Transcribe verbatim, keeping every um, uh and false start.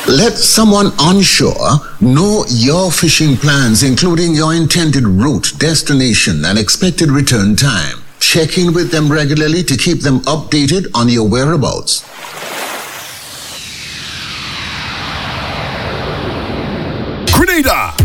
Let someone onshore know your fishing plans, including your intended route, destination, and expected return time. Check in with them regularly to keep them updated on your whereabouts. Grenada!